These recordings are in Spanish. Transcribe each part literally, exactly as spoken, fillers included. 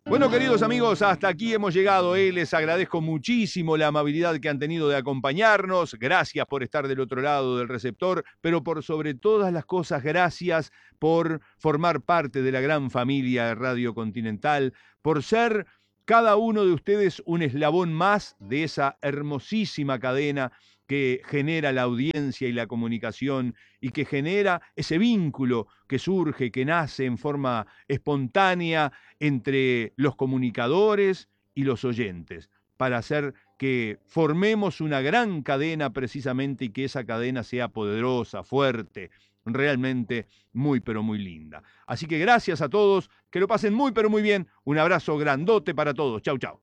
Bueno, queridos amigos, hasta aquí hemos llegado. Eh. Les agradezco muchísimo la amabilidad que han tenido de acompañarnos. Gracias por estar del otro lado del receptor, pero por sobre todas las cosas, gracias por formar parte de la gran familia de Radio Continental, por ser cada uno de ustedes un eslabón más de esa hermosísima cadena que genera la audiencia y la comunicación y que genera ese vínculo que surge, que nace en forma espontánea entre los comunicadores y los oyentes, para hacer que formemos una gran cadena precisamente y que esa cadena sea poderosa, fuerte, realmente muy pero muy linda. Así que gracias a todos, que lo pasen muy pero muy bien. Un abrazo grandote para todos. Chau, chau.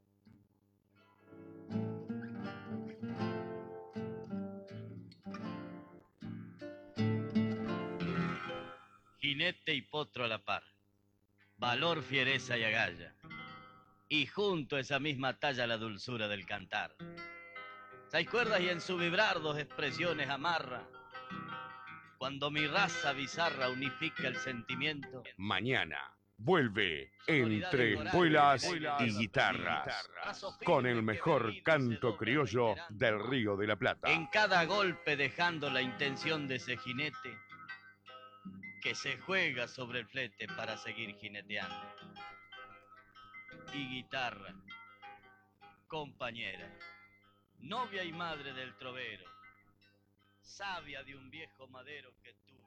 Jinete y potro a la par, valor, fiereza y agalla, y junto a esa misma talla la dulzura del cantar. Seis cuerdas y en su vibrar dos expresiones amarra, cuando mi raza bizarra unifica el sentimiento. Mañana vuelve Entre Espuelas y Guitarras, con el mejor canto criollo del Río de la Plata. En cada golpe dejando la intención de ese jinete que se juega sobre el flete para seguir jineteando. Y guitarra, compañera, novia y madre del trovero, sabia de un viejo madero que tuvo.